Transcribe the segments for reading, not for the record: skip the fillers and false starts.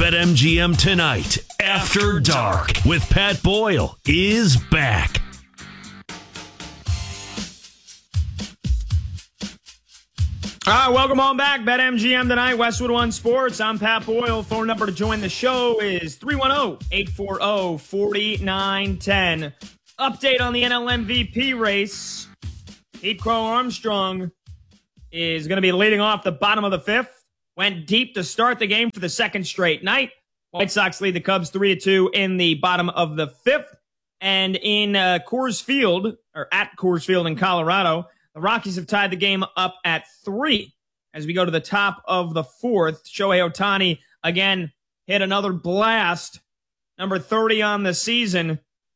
BetMGM Tonight After Dark with Pat Boyle is back. All right, welcome on back. BetMGM Tonight, Westwood One Sports. I'm Pat Boyle. Phone number to join the show is 310-840-4910. Update on the NL MVP race. Pete Crow Armstrong is going to be leading off the bottom of the fifth. Went deep to start the game for the second straight night. White Sox lead the Cubs 3-2 in the bottom of the fifth. And in Coors Field, or at Coors Field in Colorado, the Rockies have tied the game up at 3 as we go to the top of the fourth. Shohei Ohtani, again, hit another blast, number 30 on the season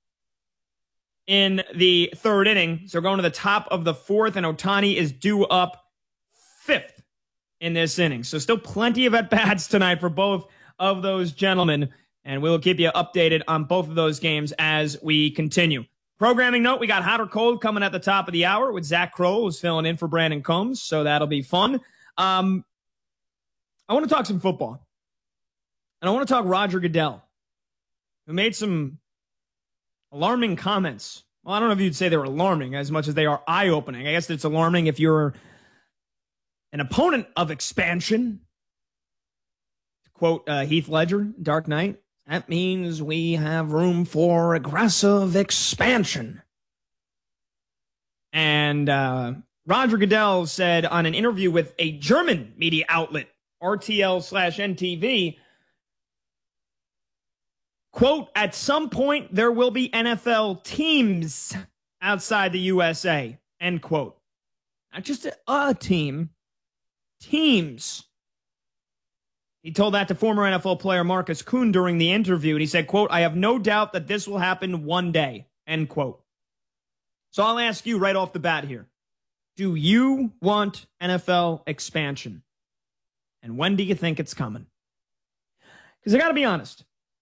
in the third inning. So we're going to the top of the fourth, and Ohtani is due up fifth in this inning. So still plenty of at-bats tonight for both of those gentlemen, and we'll keep you updated on both of those games as we continue. Programming note, we got Hot or Cold coming at the top of the hour with Zach Kroll, who's filling in for Brandon Combs, so that'll be fun. I want to talk some football. And I want to talk Roger Goodell, who made some alarming comments. Well, I don't know if you'd say they were alarming as much as they are eye-opening. I guess it's alarming if you're an opponent of expansion. To quote Heath Ledger, Dark Knight. That means we have room for aggressive expansion. And Roger Goodell said on an interview with a German media outlet, RTL/NTV, quote, at some point there will be NFL teams outside the USA, end quote. Not just a team, teams. He told that to former NFL player Marcus Kuhn during the interview, and he said, quote, I have no doubt that this will happen one day, end quote. So I'll ask you right off the bat here. Do you want NFL expansion? And when do you think it's coming? Because I got to be honest.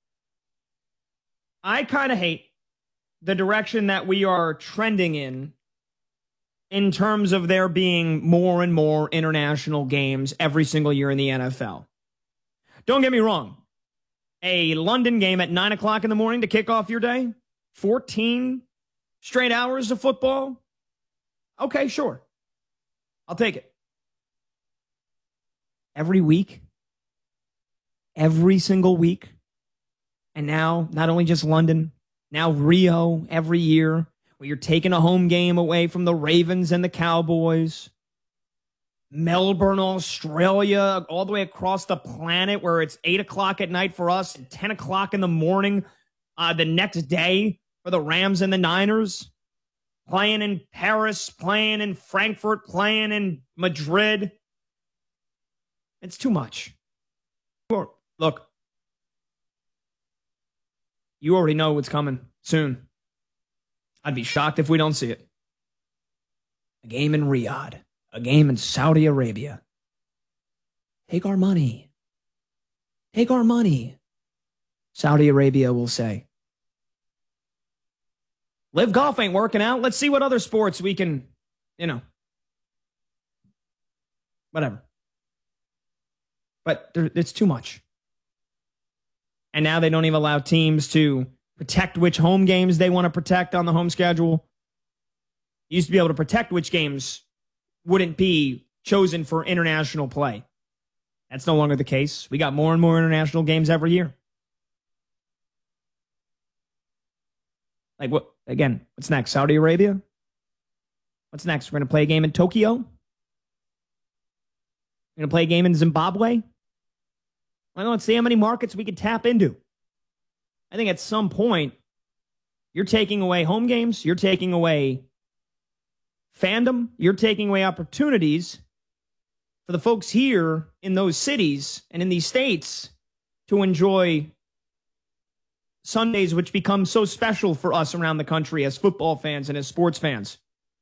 I kind of hate the direction that we are trending in terms of there being more and more international games every single year in the NFL. Don't get me wrong. A London game at 9 o'clock in the morning to kick off your day? 14 straight hours of football? Okay, sure. I'll take it. Every week? Every single week? And now, not only just London, now Rio every year, where you're taking a home game away from the Ravens and the Cowboys. Melbourne, Australia, all the way across the planet where it's 8 o'clock at night for us and 10 o'clock in the morning the next day for the Rams and the Niners. Playing in Paris, playing in Frankfurt, playing in Madrid. It's too much. Look, you already know what's coming soon. I'd be shocked if we don't see it. A game in Riyadh. A game in Saudi Arabia. Take our money. Take our money. Saudi Arabia will say. Live Golf ain't working out. Let's see what other sports we can, whatever. But it's too much. And now they don't even allow teams to protect which home games they want to protect on the home schedule. You used to be able to protect which games wouldn't be chosen for international play. That's no longer the case. We got more and more international games every year. Like what? Again, what's next? Saudi Arabia? What's next? We're going to play a game in Tokyo? We're going to play a game in Zimbabwe? Well, let's see how many markets we can tap into. I think at some point, you're taking away home games. You're taking away fandom. You're taking away opportunities for the folks here in those cities and in these states to enjoy Sundays, which become so special for us around the country as football fans and as sports fans.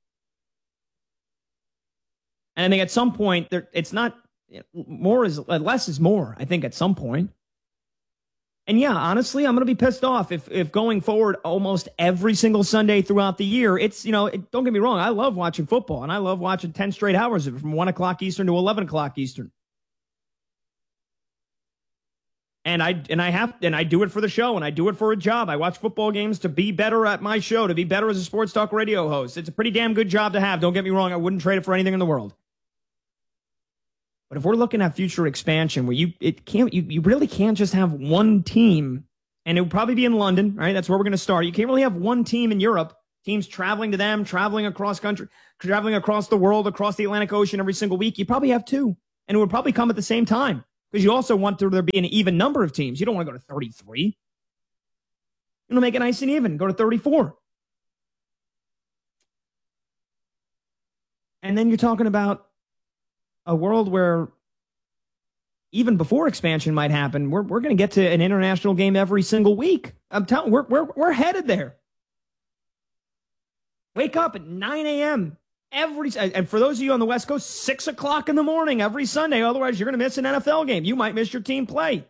And I think at some point, it's not more is less is more, I think, at some point. And yeah, honestly, I'm going to be pissed off if going forward almost every single Sunday throughout the year, it's, don't get me wrong, I love watching football, and I love watching 10 straight hours of it from 1 o'clock Eastern to 11 o'clock Eastern. And I do it for the show, and I do it for a job. I watch football games to be better at my show, to be better as a sports talk radio host. It's a pretty damn good job to have. Don't get me wrong. I wouldn't trade it for anything in the world. But if we're looking at future expansion, where you really can't just have one team, and it would probably be in London, right? That's where we're going to start. You can't really have one team in Europe, teams traveling to them, traveling across country, traveling across the world, across the Atlantic Ocean every single week. You probably have two, and it would probably come at the same time. Because you also want there to be an even number of teams. You don't want to go to 33. You want to make it nice and even. Go to 34. And then you're talking about a world where even before expansion might happen, we're going to get to an international game every single week. I'm telling you, we're headed there. Wake up at 9 a.m. And for those of you on the West Coast, 6 o'clock in the morning every Sunday. Otherwise, you're going to miss an NFL game. You might miss your team play.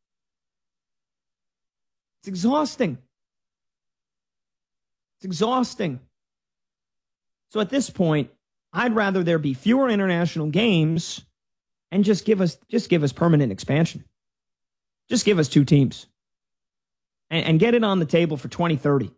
It's exhausting. It's exhausting. So at this point, I'd rather there be fewer international games and just give us permanent expansion. Just give us two teams and get it on the table for 2030.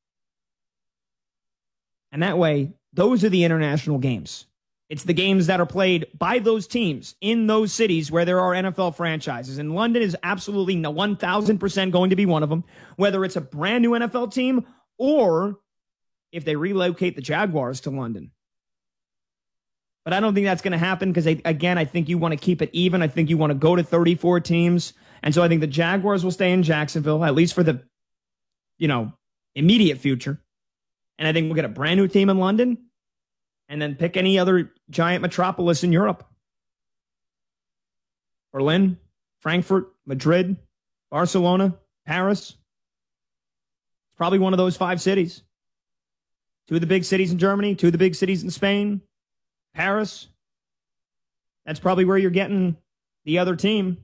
And that way, those are the international games. It's the games that are played by those teams in those cities where there are NFL franchises. And London is absolutely 1,000% going to be one of them, whether it's a brand new NFL team or if they relocate the Jaguars to London. But I don't think that's going to happen because, again, I think you want to keep it even. I think you want to go to 34 teams. And so I think the Jaguars will stay in Jacksonville, at least for the, immediate future. And I think we'll get a brand new team in London and then pick any other giant metropolis in Europe. Berlin, Frankfurt, Madrid, Barcelona, Paris. It's probably one of those 5 cities. 2 of the big cities in Germany, 2 of the big cities in Spain, Paris. That's probably where you're getting the other team.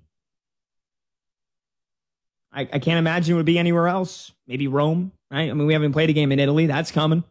I can't imagine it would be anywhere else. Maybe Rome, right? I mean, we haven't played a game in Italy. That's coming.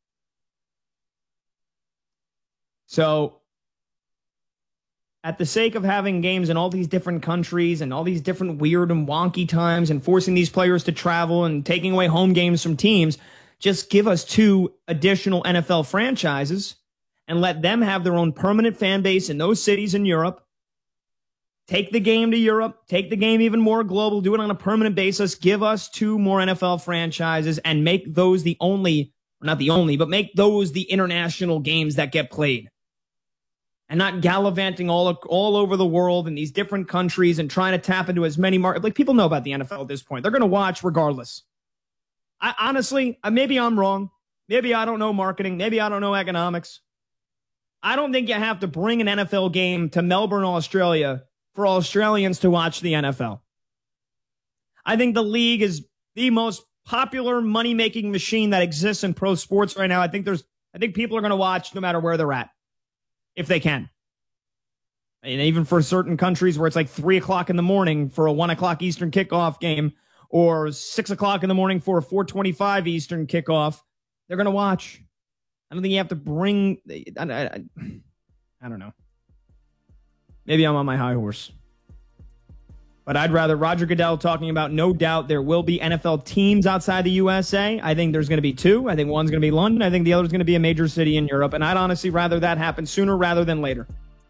So, at the sake of having games in all these different countries and all these different weird and wonky times and forcing these players to travel and taking away home games from teams, just give us 2 additional NFL franchises and let them have their own permanent fan base in those cities in Europe. Take the game to Europe. Take the game even more global. Do it on a permanent basis. Give us 2 more NFL franchises and make those the only, or not the only, but make those the international games that get played. And not gallivanting all over the world in these different countries and trying to tap into as many markets. Like, people know about the NFL at this point. They're going to watch regardless. Honestly, maybe I'm wrong. Maybe I don't know marketing. Maybe I don't know economics. I don't think you have to bring an NFL game to Melbourne, Australia for Australians to watch the NFL. I think the league is the most popular money-making machine that exists in pro sports right now. I think people are going to watch no matter where they're at, if they can. And even for certain countries where it's like 3 o'clock in the morning for a 1 o'clock Eastern kickoff game or 6 o'clock in the morning for a 4:25 Eastern kickoff, they're going to watch. I don't think you have to bring... I don't know. Maybe I'm on my high horse. But I'd rather Roger Goodell talking about, no doubt there will be NFL teams outside the USA. I think there's going to be 2. I think one's going to be London. I think the other's going to be a major city in Europe. And I'd honestly rather that happen sooner rather than later.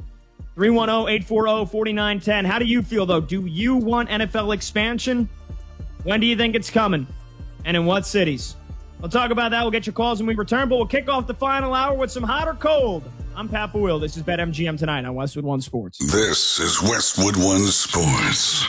310-840-4910. How do you feel, though? Do you want NFL expansion? When do you think it's coming? And in what cities? We'll talk about that. We'll get your calls when we return, but we'll kick off the final hour with some hot or cold. I'm Pat Boyle. This is BetMGM Tonight on Westwood One Sports. This is Westwood One Sports.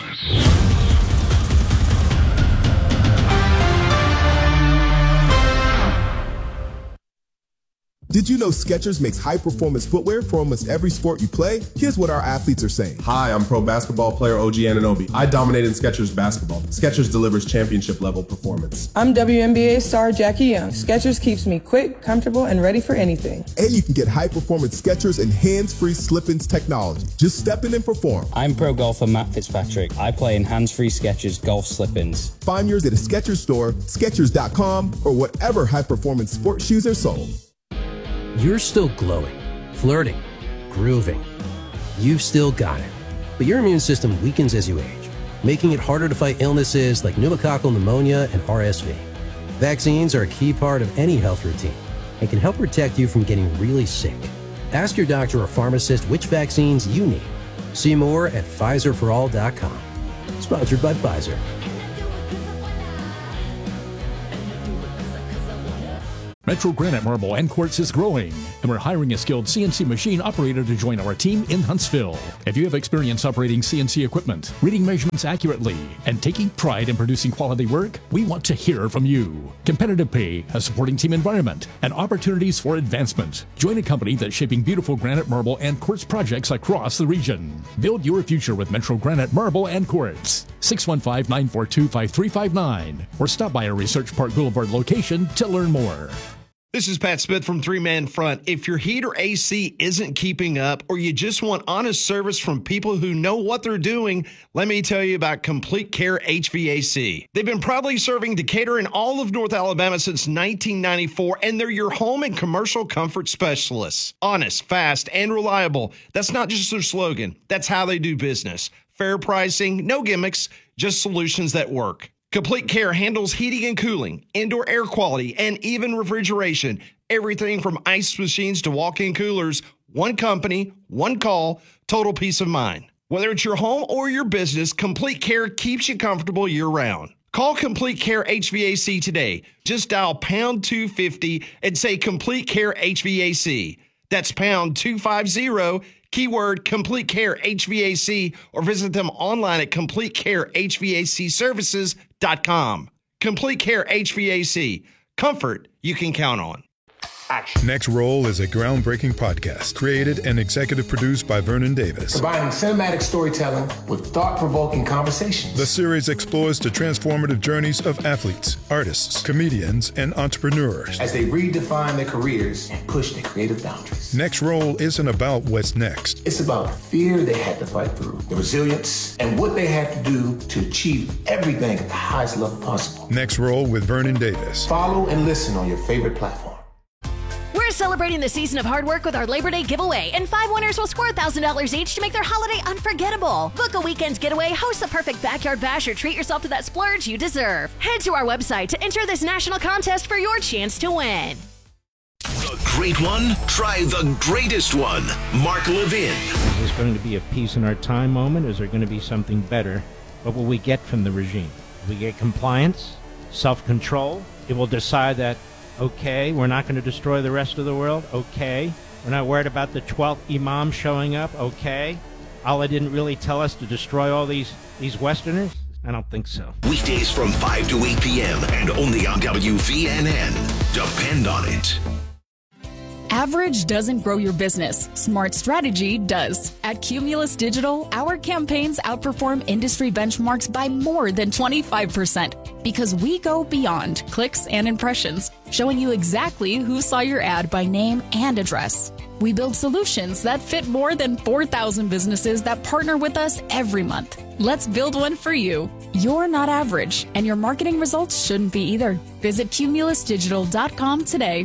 Did you know Skechers makes high-performance footwear for almost every sport you play? Here's what our athletes are saying. Hi, I'm pro basketball player OG Anunoby. I dominate in Skechers basketball. Skechers delivers championship-level performance. I'm WNBA star Jackie Young. Skechers keeps me quick, comfortable, and ready for anything. And you can get high-performance Skechers and hands-free slip-ins technology. Just step in and perform. I'm pro golfer Matt Fitzpatrick. I play in hands-free Skechers golf slip-ins. Find yours at a Skechers store, Skechers.com, or whatever high-performance sports shoes are sold. You're still glowing, flirting, grooving. You've still got it. But your immune system weakens as you age. making it harder to fight illnesses like pneumococcal pneumonia and RSV. Vaccines are a key part of any health routine and can help protect you from getting really sick. Ask your doctor or pharmacist which vaccines you need. See more at PfizerForAll.com. Sponsored by Pfizer. Metro Granite Marble and Quartz is growing, and we're hiring a skilled CNC machine operator to join our team in Huntsville. If you have experience operating CNC equipment, reading measurements accurately, and taking pride in producing quality work, we want to hear from you. Competitive pay, a supporting team environment, and opportunities for advancement. Join a company that's shaping beautiful granite, marble, and quartz projects across the region. Build your future with Metro Granite Marble and Quartz. 615-942-5359, or stop by our Research Park Boulevard location to learn more. This is Pat Smith from Three Man Front. If your heat or AC isn't keeping up, or you just want honest service from people who know what they're doing, let me tell you about Complete Care HVAC. They've been proudly serving Decatur and all of North Alabama since 1994, and they're your home and commercial comfort specialists. Honest, fast, and reliable. That's not just their slogan. That's how they do business. Fair pricing, no gimmicks, just solutions that work. Complete Care handles heating and cooling, indoor air quality, and even refrigeration. Everything from ice machines to walk-in coolers. One company, one call, total peace of mind. Whether it's your home or your business, Complete Care keeps you comfortable year-round. Call Complete Care HVAC today. Just dial pound 250 and say Complete Care HVAC. That's pound 250, keyword Complete Care HVAC, or visit them online at CompleteCareHVACServices.com. Complete Care HVAC. Comfort you can count on. Action. Next Roll is a groundbreaking podcast created and executive produced by Vernon Davis. Combining cinematic storytelling with thought-provoking conversations. The series explores the transformative journeys of athletes, artists, comedians, and entrepreneurs as they redefine their careers and push their creative boundaries. Next Roll isn't about what's next. It's about the fear they had to fight through, the resilience, and what they had to do to achieve everything at the highest level possible. Next Roll with Vernon Davis. Follow and listen on your favorite platform. We're celebrating the season of hard work with our Labor Day giveaway, and 5 winners will score $1,000 each to make their holiday unforgettable. Book a weekend getaway, host the perfect backyard bash, or treat yourself to that splurge you deserve. Head to our website to enter this national contest for your chance to win. The great one? Try the greatest one. Mark Levin. Is this going to be a peace in our time moment? Is there going to be something better? What will we get from the regime? Will we get compliance? Self-control? It will decide that, okay, we're not going to destroy the rest of the world. Okay. We're not worried about the 12th Imam showing up. Okay. Allah didn't really tell us to destroy all these Westerners? I don't think so. Weekdays from 5 to 8 p.m. and only on WVNN. Depend on it. Average doesn't grow your business. Smart strategy does. At Cumulus Digital, our campaigns outperform industry benchmarks by more than 25% because we go beyond clicks and impressions, showing you exactly who saw your ad by name and address. We build solutions that fit more than 4,000 businesses that partner with us every month. Let's build one for you. You're not average, and your marketing results shouldn't be either. Visit cumulusdigital.com today.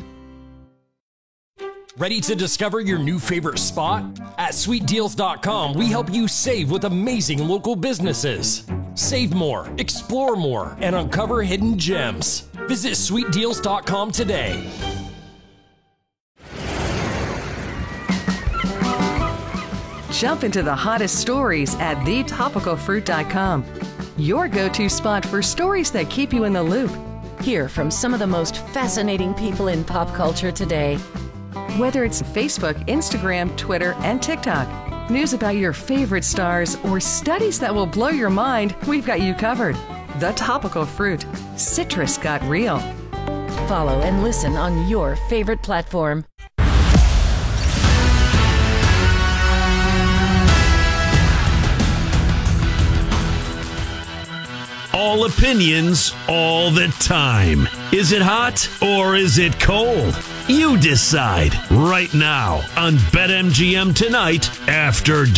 Ready to discover your new favorite spot? At sweetdeals.com, we help you save with amazing local businesses. Save more, explore more, and uncover hidden gems. Visit sweetdeals.com today. Jump into the hottest stories at thetopicalfruit.com. Your go-to spot for stories that keep you in the loop. Hear from some of the most fascinating people in pop culture today. Whether it's Facebook, Instagram, Twitter, and TikTok, news about your favorite stars, or studies that will blow your mind, we've got you covered. The Topical Fruit. Citrus got real. Follow and listen on your favorite platform. All opinions, all the time. Is it hot or is it cold? You decide right now on BetMGM Tonight After Dark.